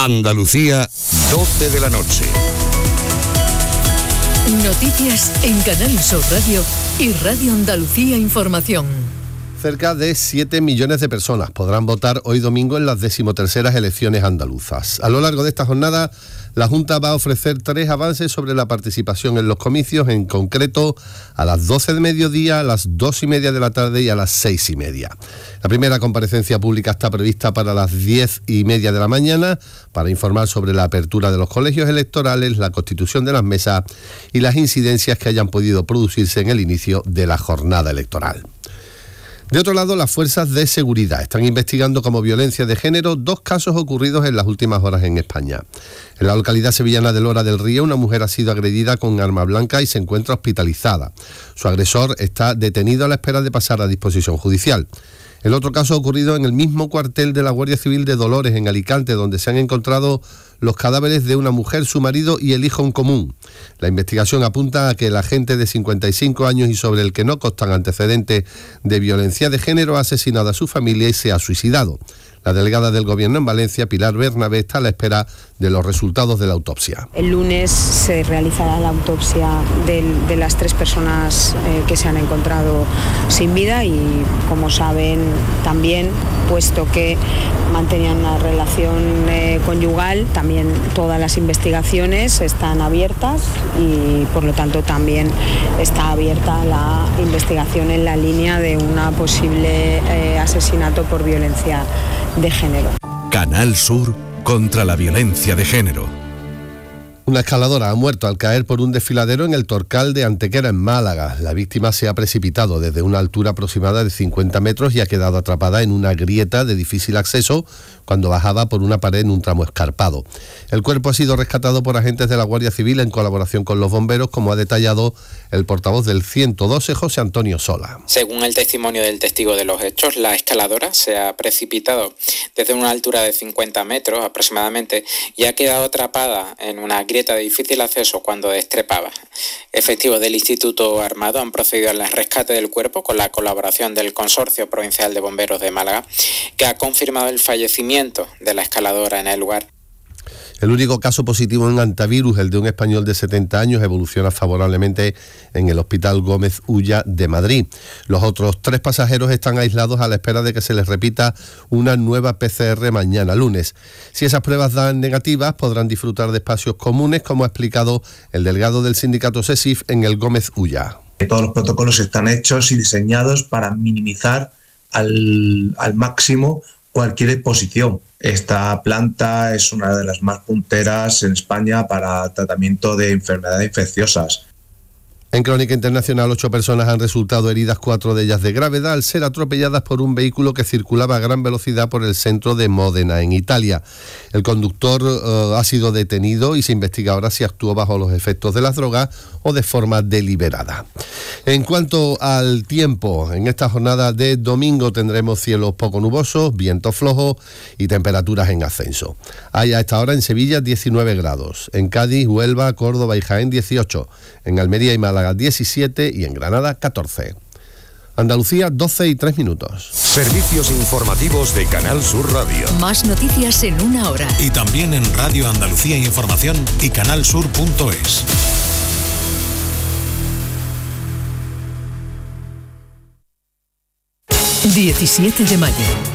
Andalucía, 12 de la noche. Noticias en Canal Sur Radio y Radio Andalucía Información. Cerca de 7 millones de personas podrán votar hoy domingo en las 13ª elecciones andaluzas. A lo largo de esta jornada, la Junta va a ofrecer 3 avances sobre la participación en los comicios, en concreto a las 12 de mediodía, a las 2:30 de la tarde y a las 6:30. La primera comparecencia pública está prevista para las 10:30 de la mañana para informar sobre la apertura de los colegios electorales, la constitución de las mesas y las incidencias que hayan podido producirse en el inicio de la jornada electoral. De otro lado, las fuerzas de seguridad están investigando como violencia de género 2 casos ocurridos en las últimas horas en España. En la localidad sevillana de Lora del Río, una mujer ha sido agredida con arma blanca y se encuentra hospitalizada. Su agresor está detenido a la espera de pasar a disposición judicial. El otro caso ha ocurrido en el mismo cuartel de la Guardia Civil de Dolores, en Alicante, donde se han encontrado los cadáveres de una mujer, su marido y el hijo en común. La investigación apunta a que el agente de 55 años y sobre el que no constan antecedentes de violencia de género ha asesinado a su familia y se ha suicidado. La delegada del Gobierno en Valencia, Pilar Bernabé, está a la espera de los resultados de la autopsia. El lunes se realizará la autopsia de las 3 personas que se han encontrado sin vida y, como saben también, puesto que mantenían una relación conyugal, también todas las investigaciones están abiertas y, por lo tanto, también está abierta la investigación en la línea de una posible asesinato por violencia de género. Canal Sur contra la violencia de género. Una escaladora ha muerto al caer por un desfiladero en el Torcal de Antequera, en Málaga. La víctima se ha precipitado desde una altura aproximada de 50 metros y ha quedado atrapada en una grieta de difícil acceso cuando bajaba por una pared en un tramo escarpado. El cuerpo ha sido rescatado por agentes de la Guardia Civil en colaboración con los bomberos, como ha detallado el portavoz del 112, José Antonio Sola. Según el testimonio del testigo de los hechos, la escaladora se ha precipitado desde una altura de 50 metros aproximadamente y ha quedado atrapada en una grieta de difícil acceso cuando destrepaba. Efectivos del Instituto Armado han procedido al rescate del cuerpo con la colaboración del Consorcio Provincial de Bomberos de Málaga, que ha confirmado el fallecimiento de la escaladora en el lugar. El único caso positivo en antivirus, el de un español de 70 años, evoluciona favorablemente en el Hospital Gómez Ulla de Madrid. Los otros 3 pasajeros están aislados a la espera de que se les repita una nueva PCR mañana lunes. Si esas pruebas dan negativas, podrán disfrutar de espacios comunes, como ha explicado el delegado del sindicato SESIF en el Gómez Ulla. Todos los protocolos están hechos y diseñados para minimizar al máximo cualquier exposición. Esta planta es una de las más punteras en España para tratamiento de enfermedades infecciosas. En Crónica Internacional, 8 personas han resultado heridas, 4 de ellas de gravedad, al ser atropelladas por un vehículo que circulaba a gran velocidad por el centro de Módena, en Italia. El conductor ha sido detenido y se investiga ahora si actuó bajo los efectos de las drogas o de forma deliberada. En cuanto al tiempo, en esta jornada de domingo tendremos cielos poco nubosos, viento flojo y temperaturas en ascenso. Hay a esta hora en Sevilla 19 grados, en Cádiz, Huelva, Córdoba y Jaén 18, en Almería y Málaga 17 y en Granada 14. Andalucía, 12:03. Servicios informativos de Canal Sur Radio. Más noticias en una hora. Y también en Radio Andalucía Información y canalsur.es. 17 de mayo.